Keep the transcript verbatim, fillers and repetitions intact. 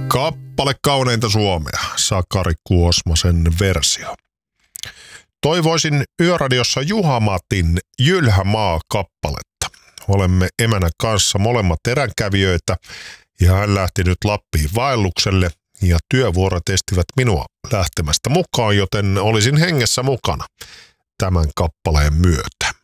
Kappale kauneinta Suomea, Sakari Kuosmasen versio. Toivoisin Yöradiossa Juha Matin Jylhä maa-kappaletta. Olemme emänän kanssa molemmat eränkävijöitä ja hän lähti nyt Lappiin vaellukselle ja työvuorot estivät minua lähtemästä mukaan, joten olisin hengessä mukana tämän kappaleen myötä.